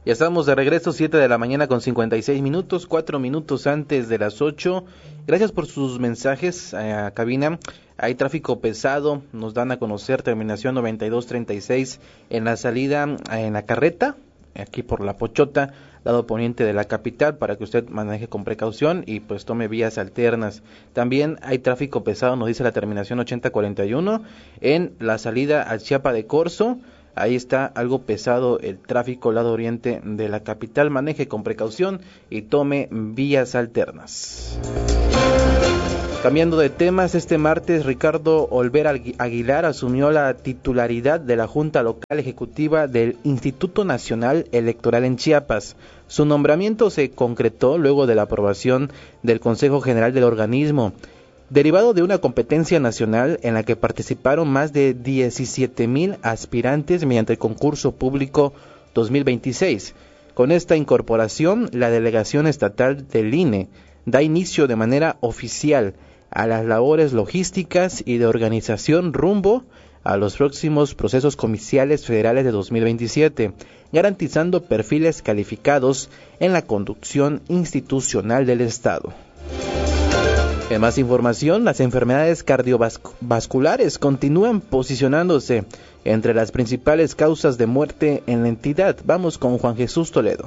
Ya estamos de regreso, 7 de la mañana con 56 minutos, 4 minutos antes de las 8. Gracias por sus mensajes a cabina. Hay tráfico pesado, nos dan a conocer, terminación 9236 en la salida en la carreta, aquí por La Pochota, lado poniente de la capital, para que usted maneje con precaución y pues tome vías alternas. También hay tráfico pesado, nos dice la terminación 8041 en la salida al Chiapa de Corzo. Ahí está algo pesado el tráfico lado oriente de la capital. Maneje con precaución y tome vías alternas. Cambiando de temas, este martes Ricardo Olver Aguilar asumió la titularidad de la Junta Local Ejecutiva del Instituto Nacional Electoral en Chiapas. Su nombramiento se concretó luego de la aprobación del Consejo General del organismo, derivado de una competencia nacional en la que participaron más de 17,000 aspirantes mediante el concurso público 2026. Con esta incorporación, la delegación estatal del INE da inicio de manera oficial a las labores logísticas y de organización rumbo a los próximos procesos comiciales federales de 2027, garantizando perfiles calificados en la conducción institucional del Estado. En más información, las enfermedades cardiovasculares continúan posicionándose entre las principales causas de muerte en la entidad. Vamos con Juan Jesús Toledo.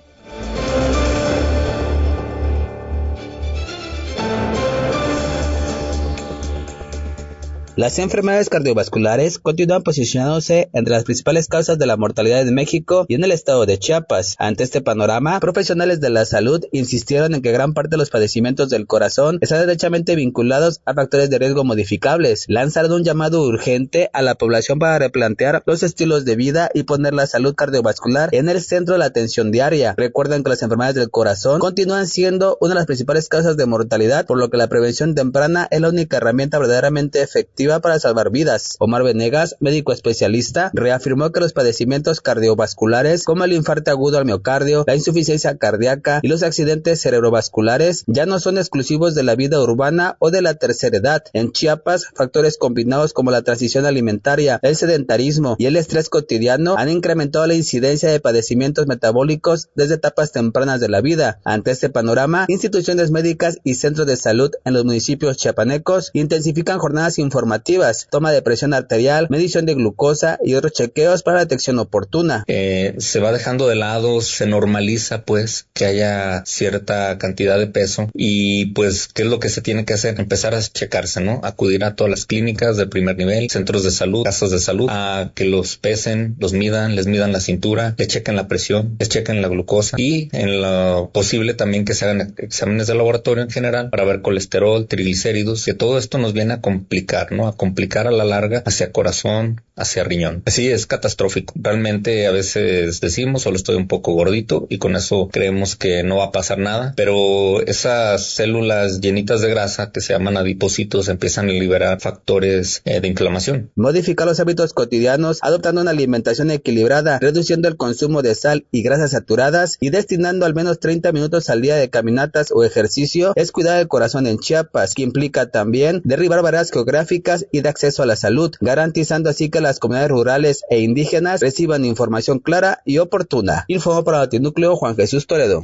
Las enfermedades cardiovasculares continúan posicionándose entre las principales causas de la mortalidad en México y en el estado de Chiapas. Ante este panorama, profesionales de la salud insistieron en que gran parte de los padecimientos del corazón están derechamente vinculados a factores de riesgo modificables. Lanzaron un llamado urgente a la población para replantear los estilos de vida y poner la salud cardiovascular en el centro de la atención diaria. Recuerden que las enfermedades del corazón continúan siendo una de las principales causas de mortalidad, por lo que la prevención temprana es la única herramienta verdaderamente efectiva para salvar vidas. Omar Venegas, médico especialista, reafirmó que los padecimientos cardiovasculares como el infarto agudo al miocardio, la insuficiencia cardíaca y los accidentes cerebrovasculares ya no son exclusivos de la vida urbana o de la tercera edad. En Chiapas, factores combinados como la transición alimentaria, el sedentarismo y el estrés cotidiano han incrementado la incidencia de padecimientos metabólicos desde etapas tempranas de la vida. Ante este panorama, instituciones médicas y centros de salud en los municipios chiapanecos intensifican jornadas informativas, toma de presión arterial, medición de glucosa y otros chequeos para la detección oportuna. Se va dejando de lado, se normaliza pues que haya cierta cantidad de peso y pues ¿qué es lo que se tiene que hacer? Empezar a checarse, ¿no? Acudir a todas las clínicas del primer nivel, centros de salud, casas de salud, a que los pesen, los midan, les midan la cintura, les chequen la presión, les chequen la glucosa y en lo posible también que se hagan exámenes de laboratorio en general para ver colesterol, triglicéridos, que todo esto nos viene a complicar, ¿no? A complicar a la larga hacia corazón, hacia riñón. Así es catastrófico. Realmente a veces decimos solo estoy un poco gordito y con eso creemos que no va a pasar nada, pero esas células llenitas de grasa que se llaman adipocitos empiezan a liberar factores de inflamación. Modificar los hábitos cotidianos adoptando una alimentación equilibrada, reduciendo el consumo de sal y grasas saturadas y destinando al menos 30 minutos al día de caminatas o ejercicio es cuidar el corazón en Chiapas, que implica también derribar barreras geográficas y de acceso a la salud, garantizando así que las comunidades rurales e indígenas reciban información clara y oportuna. Informó para Notinúcleo Juan Jesús Toledo.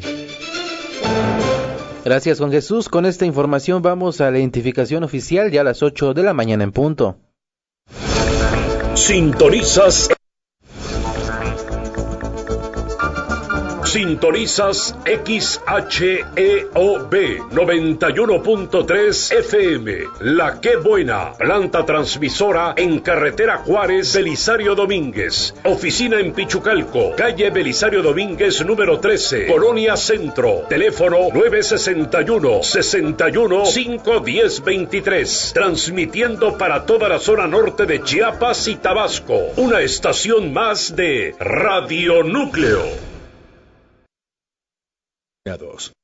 Gracias, Juan Jesús. Con esta información vamos a la identificación oficial ya a las 8 de la mañana en punto. Sintonizas XHEOB 91.3 FM. La Qué Buena, planta transmisora en carretera Juárez, Belisario Domínguez. Oficina en Pichucalco, calle Belisario Domínguez número 13, Colonia Centro. Teléfono 961-61-510-23. Transmitiendo para toda la zona norte de Chiapas y Tabasco. Una estación más de Radio Núcleo.